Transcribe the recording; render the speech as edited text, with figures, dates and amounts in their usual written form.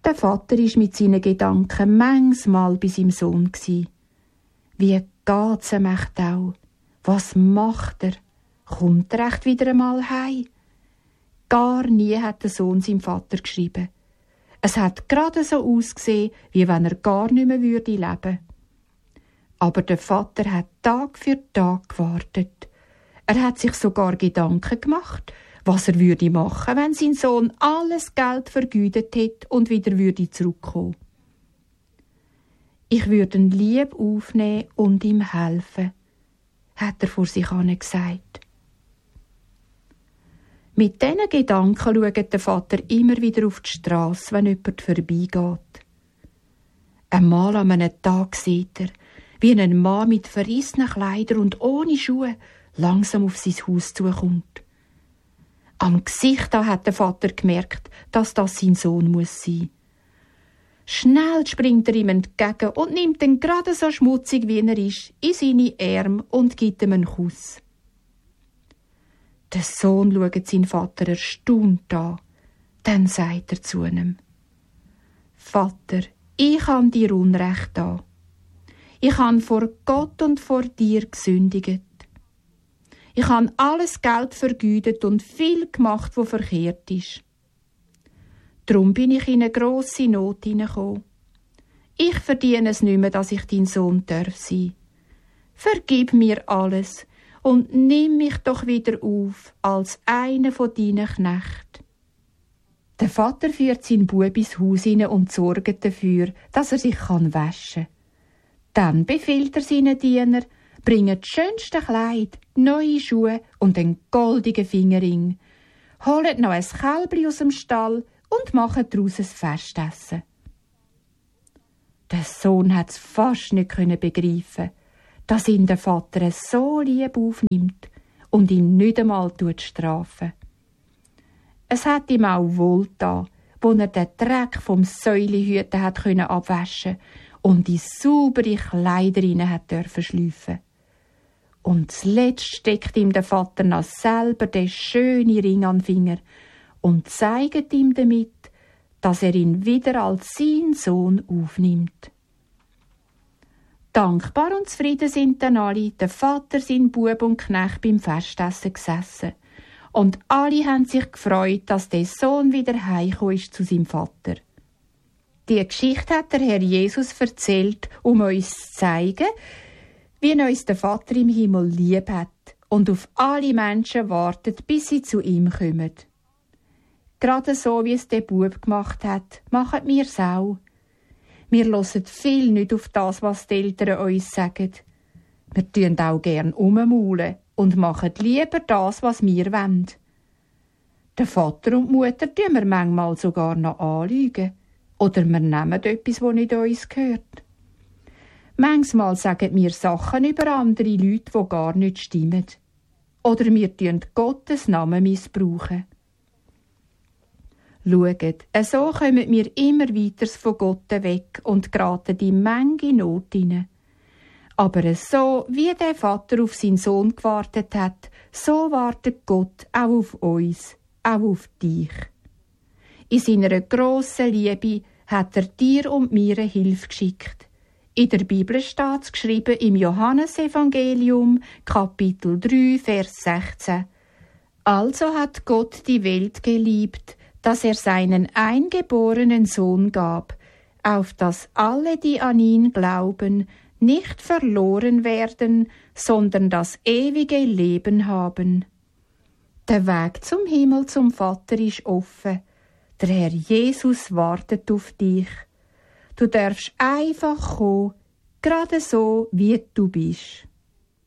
Der Vater war mit seinen Gedanken manchmal bei seinem Sohn. Wie geht's ihm echt auch? Was macht er? Kommt er echt wieder einmal heim? Gar nie hat der Sohn seinem Vater geschrieben. Es hat gerade so ausgesehen, wie wenn er gar nicht mehr leben würde. Aber der Vater hat Tag für Tag gewartet. Er hat sich sogar Gedanken gemacht, was er würde machen, wenn sein Sohn alles Geld vergeudet hätte und wieder würde zurückkommen. Ich würde ihn lieb aufnehmen und ihm helfen, hat er vor sich hin gesagt. Mit diesen Gedanken schaut der Vater immer wieder auf die Strasse, wenn jemand vorbeigeht. Einmal an einem Tag sieht er, wie ein Mann mit verrissenen Kleidern und ohne Schuhe langsam auf sein Haus zukommt. Am Gesicht hat der Vater gemerkt, dass das sein Sohn muss sein. Schnell springt er ihm entgegen und nimmt ihn gerade so schmutzig, wie er ist, in seine Arme und gibt ihm einen Kuss. Der Sohn schaut seinen Vater erstaunt an. Dann sagt er zu ihm: Vater, ich habe dir Unrecht an. Ich habe vor Gott und vor dir gesündigt. Ich habe alles Geld vergeudet und viel gemacht, was verkehrt ist. Darum bin ich in eine grosse Not hineingekommen. Ich verdiene es nicht mehr, dass ich dein Sohn darf sein. Vergib mir alles und nimm mich doch wieder auf als einer von deinen Knechten. Der Vater führt seinen Bub ins Haus hinein und sorgt dafür, dass er sich waschen kann. Dann befiehlt er seinen Diener, bringt das schönste Kleid, neue Schuhe und einen goldigen Fingerring, holt noch ein Kälbli aus dem Stall und macht daraus ein Festessen. Der Sohn hat es fast nicht begreifen, dass ihn der Vater so lieb aufnimmt und ihn nicht einmal strafen. Es hat ihm auch wohlgetan, wo er den Dreck vom Säulehüten hat abwaschen und in saubere Kleider hinein schleifen. Und zuletzt steckt ihm der Vater noch selber den schönen Ring an den Finger und zeigt ihm damit, dass er ihn wieder als seinen Sohn aufnimmt. Dankbar und zufrieden sind dann alle, der Vater, sein Bub und Knecht beim Festessen gesessen. Und alle haben sich gefreut, dass der Sohn wieder heimgekommen ist zu seinem Vater. Die Geschichte hat der Herr Jesus erzählt, um uns zu zeigen, wie uns der Vater im Himmel lieb hat und auf alle Menschen wartet, bis sie zu ihm kommen. Gerade so, wie es der Bub gemacht hat, machen wir es auch. Wir hören viel nicht auf das, was die Eltern uns sagen. Wir tun auch gern rummaulen und machen lieber das, was wir wollen. Der Vater und die Mutter tun wir manchmal sogar noch anlügen. Oder wir nehmen etwas, das nicht uns gehört. Manchmal sagen wir Sachen über andere Leute, die gar nicht stimmen. Oder wir tun Gottes Namen missbrauchen. Schaut, so kommen wir immer weiter von Gott weg und geraten in Menge Not hinein. Aber so, wie der Vater auf seinen Sohn gewartet hat, so wartet Gott auch auf uns, auch auf dich. In seiner grossen Liebe hat er dir und mir eine Hilfe geschickt. In der Bibel steht es geschrieben im Johannesevangelium, Kapitel 3, Vers 16. Also hat Gott die Welt geliebt, dass er seinen eingeborenen Sohn gab, auf dass alle, die an ihn glauben, nicht verloren werden, sondern das ewige Leben haben. Der Weg zum Himmel, zum Vater, ist offen. Der Herr Jesus wartet auf dich. Du darfst einfach kommen, gerade so, wie du bist.